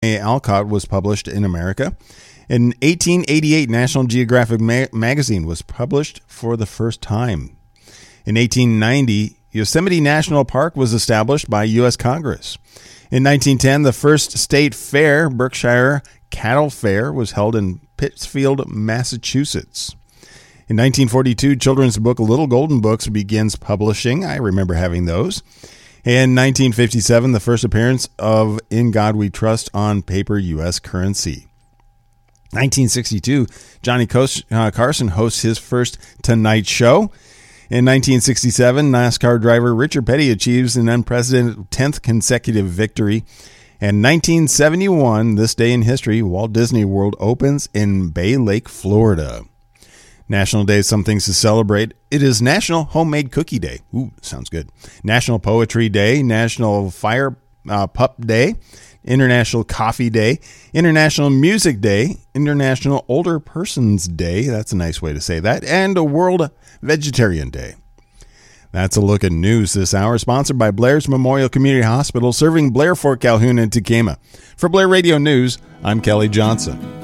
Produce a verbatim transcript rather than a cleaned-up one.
Alcott was published in America. In eighteen eighty-eight, National Geographic ma- magazine was published for the first time. In eighteen ninety, Yosemite National Park was established by U S Congress. In nineteen ten, the first state fair, Berkshire Cattle Fair, was held in Pittsfield, Massachusetts. In nineteen forty-two, children's book Little Golden Books begins publishing. I remember having those. In nineteen fifty-seven, the first appearance of In God We Trust on paper U S currency. nineteen sixty-two, Johnny Carson hosts his first Tonight Show. In nineteen sixty-seven, NASCAR driver Richard Petty achieves an unprecedented tenth consecutive victory. And nineteen seventy-one, this day in history, Walt Disney World opens in Bay Lake, Florida. National Day, some things to celebrate. It is National Homemade Cookie Day. Ooh, sounds good. National Poetry Day, National Fire uh, Pup Day, International Coffee Day, International Music Day, International Older Persons Day. That's a nice way to say that. And a World Vegetarian Day. That's a look at news this hour, sponsored by Blair's Memorial Community Hospital, serving Blair, Fort Calhoun, and Tekamah. For Blair Radio News, I'm Kelly Johnson.